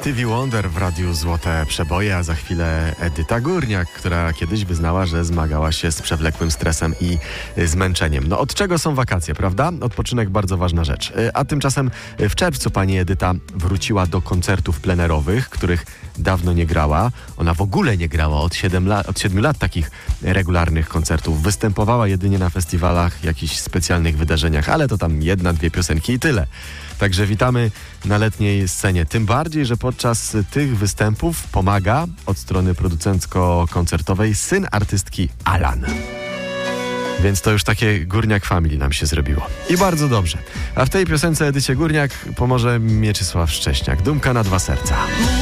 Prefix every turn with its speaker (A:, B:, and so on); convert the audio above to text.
A: Stevie Wonder w radiu Złote Przeboje, a za chwilę Edyta Górniak, która kiedyś wyznała, że zmagała się z przewlekłym stresem i zmęczeniem. No od czego są wakacje, prawda? Odpoczynek bardzo ważna rzecz. A tymczasem w czerwcu pani Edyta wróciła do koncertów plenerowych, których dawno nie grała. Ona w ogóle nie grała od 7 lat takich regularnych koncertów. Występowała jedynie na festiwalach, jakichś specjalnych wydarzeniach, ale to tam 1-2 piosenki i tyle. Także witamy na letniej scenie. Tym bardziej, że podczas tych występów pomaga od strony producencko-koncertowej syn artystki Alan. Więc to już takie Górniak Family nam się zrobiło. I bardzo dobrze. A w tej piosence Edycie Górniak pomoże Mieczysław Szcześniak. Dumka na 2 serca.